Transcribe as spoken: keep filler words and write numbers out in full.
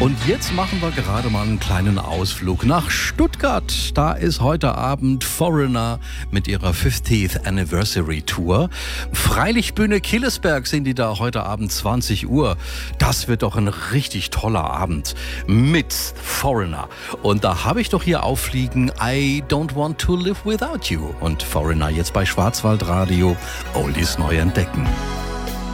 Und jetzt machen wir gerade mal einen kleinen Ausflug nach Stuttgart. Da ist heute Abend Foreigner mit ihrer fiftieth Anniversary Tour. Freilichtbühne Killesberg sind die da heute Abend zwanzig Uhr. Das wird doch ein richtig toller Abend mit Foreigner. Und da habe ich doch hier aufliegen I Don't Want to Live Without You. Und Foreigner jetzt bei Schwarzwaldradio Oldies neu entdecken.